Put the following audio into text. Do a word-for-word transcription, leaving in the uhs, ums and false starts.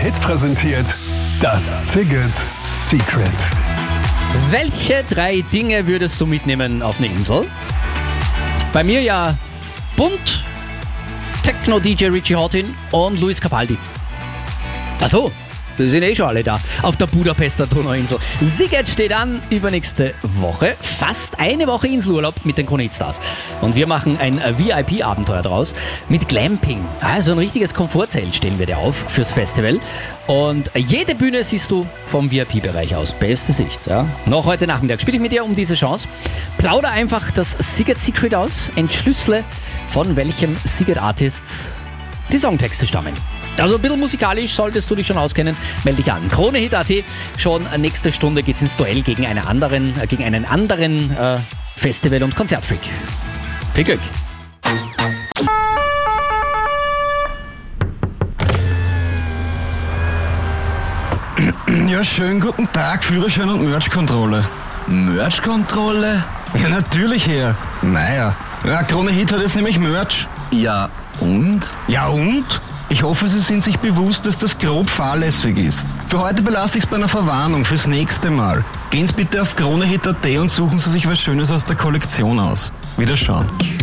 Hit präsentiert das Sigurd Secret. Welche drei Dinge würdest du mitnehmen auf eine Insel? Bei mir ja Bunt, Techno-D J Richie Hawtin und Luis Capaldi. Ach so, die sind eh schon alle da auf der Budapester Donauinsel. Sigurd steht an, übernächste Woche. Fast eine Woche Inselurlaub mit den Krone-Hit-Stars. Und wir machen ein V I P-Abenteuer draus mit Glamping. Also ein richtiges Komfortzelt stellen wir dir auf fürs Festival. Und jede Bühne siehst du vom V I P-Bereich aus. Beste Sicht. Ja. Noch heute Nachmittag spiele ich mit dir um diese Chance. Plauder einfach das Sigurd Secret aus. Entschlüssele, von welchem Sigurd-Artist die Songtexte stammen. Also ein bisschen musikalisch solltest du dich schon auskennen. Melde dich an. Krone Hit Punkt at. Schon nächste Stunde geht's ins Duell gegen, eine anderen, äh, gegen einen anderen äh, Festival- und Konzertfreak. Viel Glück! Ja, schönen guten Tag, Führerschein und Merch-Kontrolle. Merch-Kontrolle? Ja, natürlich, Herr. Naja, ja, Krone Hit hat jetzt nämlich Merch. Ja, und? Ja, und? Ich hoffe, Sie sind sich bewusst, dass das grob fahrlässig ist. Für heute belasse ich es bei einer Verwarnung fürs nächste Mal. Gehen Sie bitte auf Krone Hit Punkt at und suchen Sie sich was Schönes aus der Kollektion aus. Wiederschauen.